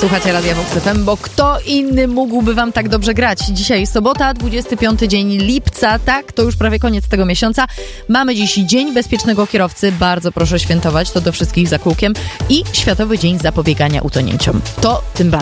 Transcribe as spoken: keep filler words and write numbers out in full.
Słuchacie Radia Vox F M, bo kto inny mógłby wam tak dobrze grać? Dzisiaj sobota, dwudziesty piąty dzień lipca, tak? To już prawie koniec tego miesiąca. Mamy dziś Dzień Bezpiecznego Kierowcy, bardzo proszę świętować, to do wszystkich za kółkiem, i Światowy Dzień Zapobiegania Utonięciom. To tym bardziej.